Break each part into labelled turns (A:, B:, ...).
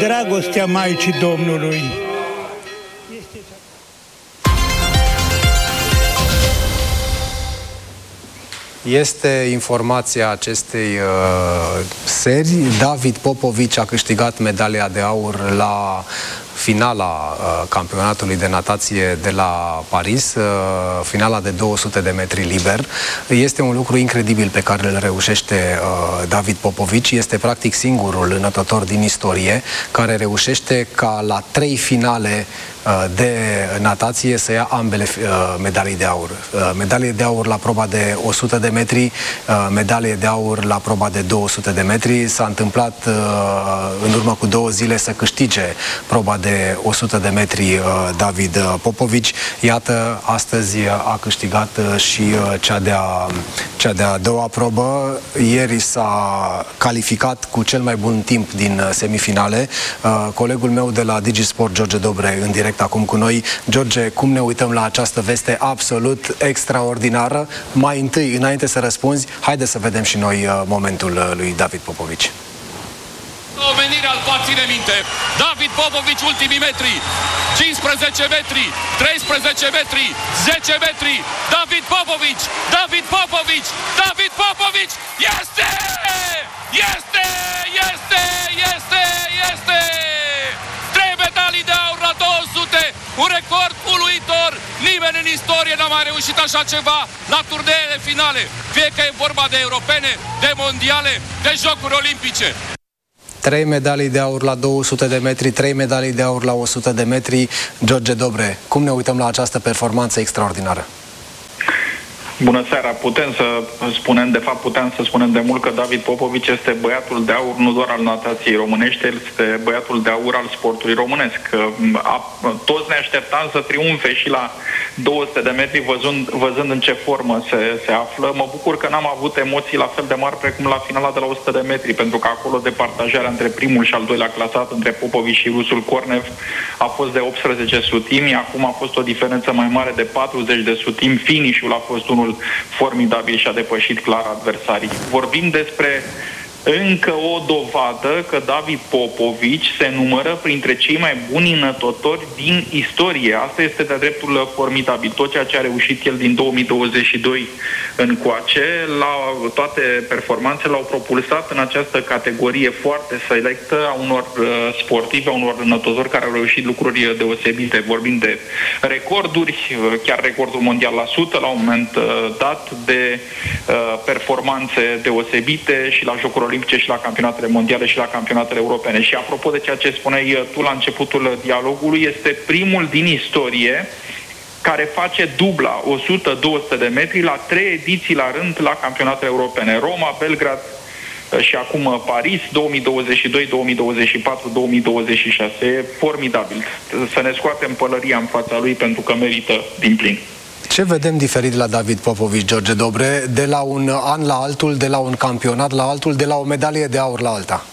A: dragostea Maicii Domnului.
B: Este informația acestei seri. David Popovici a câștigat medalia de aur la finala campionatului de natație de la Paris, finala de 200 de metri liber. Este un lucru incredibil pe care îl reușește David Popovici. Este practic singurul nătător din istorie care reușește ca la 3 finale de natație să ia ambele medalii de aur. Medalie de aur la proba de 100 de metri, medalie de aur la proba de 200 de metri. S-a întâmplat în urmă cu 2 zile să câștige proba de 100 de metri David Popovici. Iată, astăzi a câștigat și cea de-a doua probă. Ieri s-a calificat cu cel mai bun timp din semifinale. Colegul meu de la DigiSport, George Dobre, în direct acum cu noi. George, cum ne uităm la această veste absolut extraordinară? Mai întâi, înainte să răspunzi, haide să vedem și noi momentul lui David Popovici.
C: Omenirea îl va ține minte. David Popovici, ultimii metri. 15 metri, 13 metri, 10 metri. David Popovici, David Popovici, David Popovici. Este! Este! Este! Este! Este! 3 medalii de aur la 200. Un record uluitor. Nimeni în istorie n-a mai reușit așa ceva la turneele finale. Fie că e vorba de europene, de mondiale, de jocuri olimpice.
B: 3 medalii de aur la 200 de metri, 3 medalii de aur la 100 de metri. George Dobre, cum ne uităm la această performanță extraordinară?
D: Bună seara! Putem să spunem de mult că David Popovici este băiatul de aur nu doar al natației românești, este băiatul de aur al sportului românesc. Toți ne așteptam să triumfe și la 200 de metri, văzând în ce formă se află. Mă bucur că n-am avut emoții la fel de mari precum la finala de la 100 de metri, pentru că acolo departajarea între primul și al doilea clasat, între Popovici și rusul Kornev, a fost de 18 sutimi. Acum a fost o diferență mai mare de 40 de sutimi. Finish-ul a fost unul formidabil și a depășit clar adversarii. Vorbim despre încă o dovadă că David Popovici se numără printre cei mai buni înătători din istorie. Asta este de-a dreptul formidabil. Tot ceea ce a reușit el din 2022 încoace, toate performanțele l-au propulsat în această categorie foarte selectă a unor sportivi, a unor înătători care au reușit lucruri deosebite. Vorbim de recorduri, chiar recordul mondial la 100 la un moment dat, de performanțe deosebite și la jocuri olimpice și la campionatele mondiale și la campionatele europene. Și apropo de ceea ce spuneai tu la începutul dialogului, este primul din istorie care face dubla 100-200 de metri la 3 ediții la rând la campionatele europene. Roma, Belgrad și acum Paris, 2022, 2024, 2026. E formidabil. Să ne scoatem pălăria în fața lui pentru că merită din plin.
B: Ce vedem diferit la David Popovici, George Dobre, de la un an la altul, de la un campionat la altul, de la o medalie de aur la alta?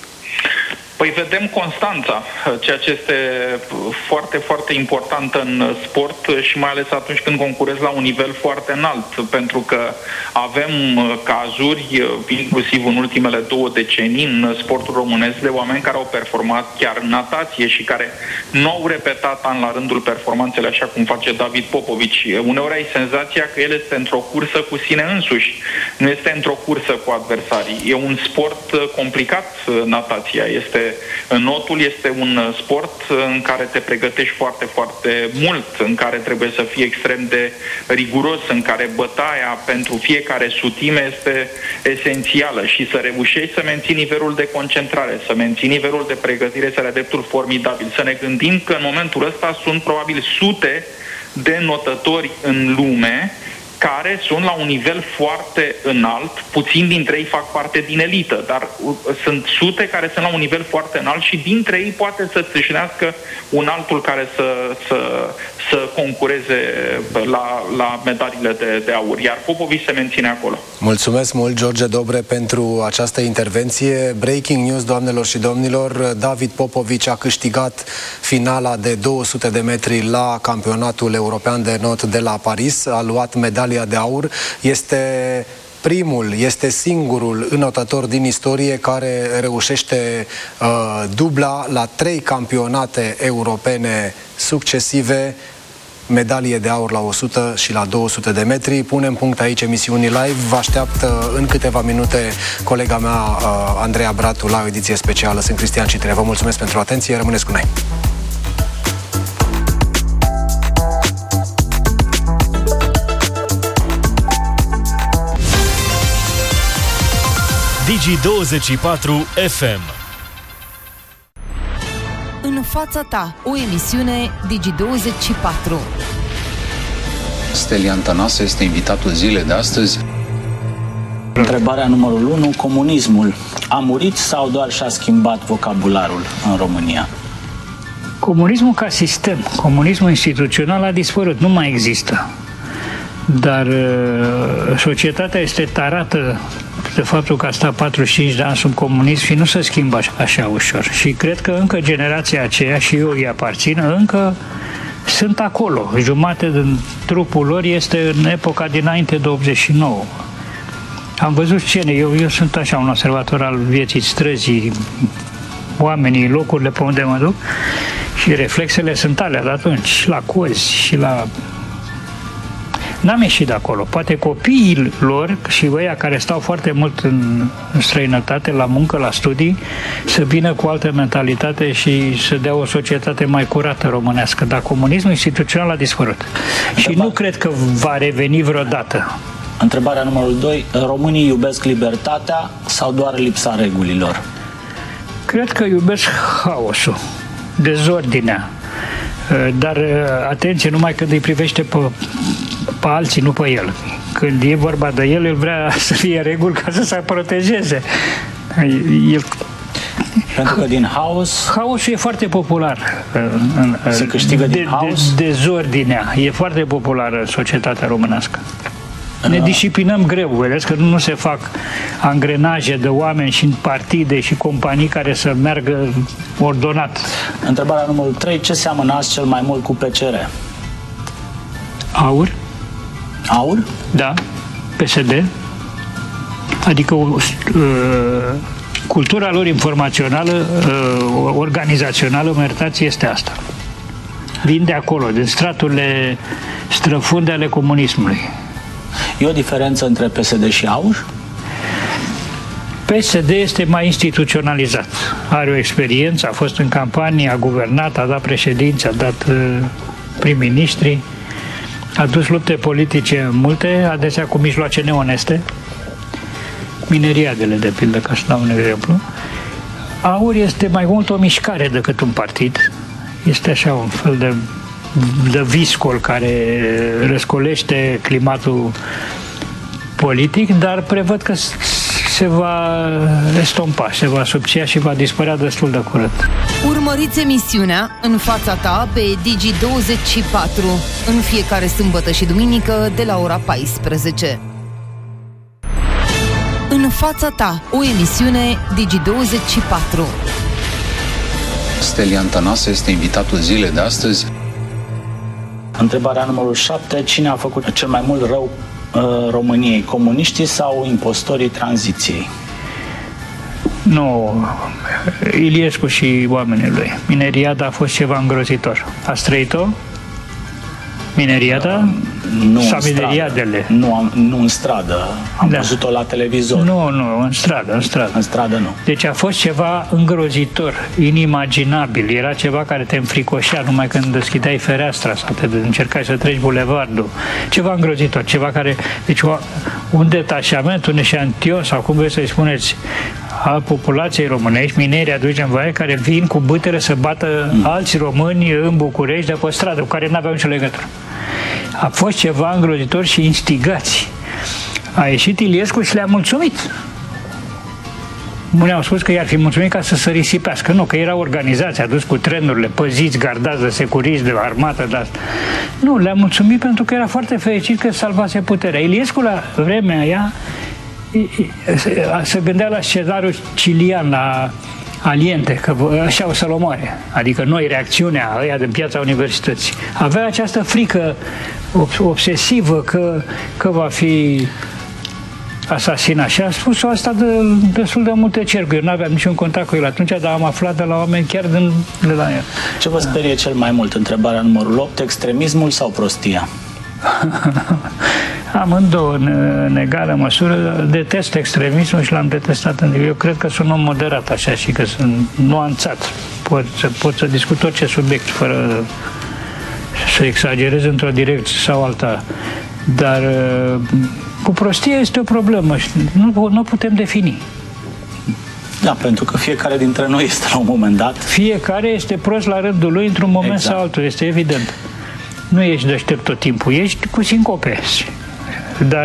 D: Păi vedem constanța, ceea ce este foarte, foarte important în sport și mai ales atunci când concurezi la un nivel foarte înalt, pentru că avem cazuri, inclusiv în ultimele 2 decenii, în sportul românesc, de oameni care au performat chiar în natație și care nu au repetat an la rândul performanțele așa cum face David Popovici. Uneori ai senzația că el este într-o cursă cu sine însuși, nu este într-o cursă cu adversarii. E un sport complicat, natația. Notul este un sport în care te pregătești foarte, foarte mult, în care trebuie să fii extrem de riguros, în care bătaia pentru fiecare sutime este esențială și să reușești să menții nivelul de concentrare, să menții nivelul de pregătire, să le dreptul formidabil. Să ne gândim că în momentul ăsta sunt probabil sute de notători în lume care sunt la un nivel foarte înalt, puțini dintre ei fac parte din elită, dar sunt sute care sunt la un nivel foarte înalt și dintre ei poate să țâșnească un altul care să concureze la medaliile de aur, iar Popovici se menține acolo.
B: Mulțumesc mult, George Dobre, pentru această intervenție. Breaking news, doamnelor și domnilor, David Popovici a câștigat finala de 200 de metri la campionatul european de not de la Paris, a luat medalia de aur. Este primul, este singurul înotător din istorie care reușește dubla la 3 campionate europene succesive, medalie de aur la 100 și la 200 de metri. Punem punct aici emisiunii live. Vă așteaptă în câteva minute colega mea, Andreea Bratu, la o ediție specială. Sunt Cristian Citre. Vă mulțumesc pentru atenție. Rămâneți cu noi.
E: Digi24 FM.
F: În fața ta, o emisiune Digi24.
G: Stelian Tănase este invitatul zilei de astăzi.
H: Întrebarea numărul 1. Comunismul a murit sau doar și-a schimbat vocabularul în România?
I: Comunismul ca sistem, comunismul instituțional a dispărut, nu mai există. Dar societatea este tarată de faptul că a stat 45 de ani sub comunism și nu se schimbă așa ușor. Și cred că încă generația aceea, și eu îi aparțin, încă sunt acolo. Jumate din trupul lor este în epoca dinainte de 89. Am văzut scene, eu sunt așa un observator al vieții străzii, oamenii, locurile pe unde mă duc, și reflexele sunt alea de atunci, la cozi și la... N-am ieșit de acolo. Poate copiii lor și ăia care stau foarte mult în străinătate, la muncă, la studii, să vină cu altă mentalitate și să dea o societate mai curată românească. Dar comunismul instituțional a dispărut. Și nu cred că va reveni vreodată.
H: Întrebarea numărul 2. Românii iubesc libertatea sau doar lipsa regulilor?
I: Cred că iubesc haosul, dezordinea. Dar atenție, numai când îi privește pe alții, nu pe el. Când e vorba de el vrea să fie reguli ca să se protejeze.
H: Pentru că din haos...
I: Haosul e foarte popular.
H: Se câștigă din haos?
I: Dezordinea e foarte populară în societatea românească. Ne disciplinăm greu, vedeți că nu se fac angrenaje de oameni și în partide și companii care să meargă ordonat.
H: Întrebarea numărul 3. Ce seamănă azi cel mai mult cu PCR?
I: Aur.
H: Aur?
I: Da. PSD. Adică cultura lor informațională, organizațională, mă iertați, este asta. Vin de acolo, din straturile străfunde ale comunismului.
H: E o diferență între PSD și AUR?
I: PSD este mai instituționalizat. Are o experiență, a fost în campanie, a guvernat, a dat președinți, a dat prim-ministri, a dus lupte politice multe, adesea cu mijloace neoneste, mineriadele, de pildă, ca să dau un exemplu. AUR este mai mult o mișcare decât un partid. Este așa un fel de viscol care răscolește climatul politic, dar prevăd că se va estompa, se va subția și va dispărea destul de curând.
F: Urmăriți emisiunea În fața ta pe Digi24 în fiecare sâmbătă și duminică de la ora 14. În fața ta, o emisiune Digi24.
G: Stelian Tănase este invitatul zilei de astăzi.
H: Întrebarea numărul 7. Cine a făcut cel mai mult rău României? Comuniștii sau impostorii tranziției?
I: Nu, Iliescu și oamenii lui. Mineriada a fost ceva îngrozitor. Ați trăit-o? Mineriada?
H: Nu
I: sau
H: în
I: mineriadele?
H: Nu în stradă. Am văzut-o la televizor.
I: Nu, în stradă.
H: În stradă nu.
I: Deci a fost ceva îngrozitor, inimaginabil. Era ceva care te înfricoșea numai când deschideai fereastra sau te încercai să treci bulevardul. Ceva îngrozitor, ceva care... Deci un detașament, un eșantion, sau cum vreți să-i spuneți, al populației românești, mineri aduși în voie, care vin cu bâtere să bată alți români în București de pe stradă, cu care n-aveau nicio legătură. A fost ceva îngrozitor și instigați. A ieșit Iliescu și le-a mulțumit. Unii au spus că i-ar fi mulțumit ca să se risipească. Nu, că era organizația, adus cu trenurile, păziți, gardați de securiști, de armată, de asta. Nu, le-a mulțumit pentru că era foarte fericit că salvase puterea. Iliescu, la vremea aia, se gândea la scenariul cilian, la Aliente, că așa o să-l omoare. Adică noi, reacțiunea ăia din Piața Universității. Avea această frică obsesivă că va fi asasinat. Și a spus asta de destul de multe cercuri. Eu nu aveam niciun contact cu el atunci, dar am aflat de la oameni chiar de la el.
H: Ce vă sperie cel mai mult? Întrebarea numărul 8, extremismul sau prostia?
I: Amândouă, în egală măsură. Detest extremismul și l-am detestat. Eu cred că sunt om moderat așa și că sunt nuanțat. Pot să discut orice subiect fără să exagerez într-o direcție sau alta. Dar cu prostia este o problemă și nu putem defini.
H: Da, pentru că fiecare dintre noi este la un moment dat.
I: Fiecare este prost la rândul lui într-un moment sau altul, este evident. Nu ești deștept tot timpul, ești cu sincope. Dar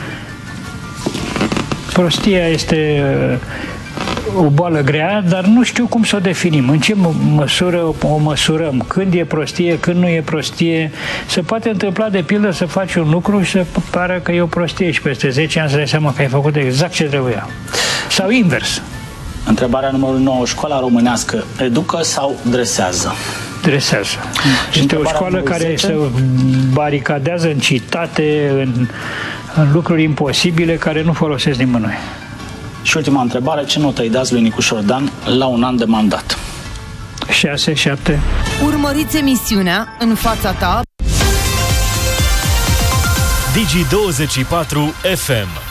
I: prostia este o boală grea, dar nu știu cum să o definim. În ce măsură o măsurăm? Când e prostie, când nu e prostie? Se poate întâmpla, de pildă, să faci un lucru și să pară că e o prostie și peste 10 ani să dai seama că ai făcut exact ce trebuia. Sau invers.
H: Întrebarea numărul 9. Școala românească educă sau dresează?
I: Dresează. Este o școală care se baricadează în citate, în lucruri imposibile care nu folosesc nimănui.
H: Și ultima întrebare, ce notă îi dați lui Nicușor Dan la un an de mandat?
I: 6-7.
F: Urmăriți emisiunea În fața ta
E: Digi24 FM.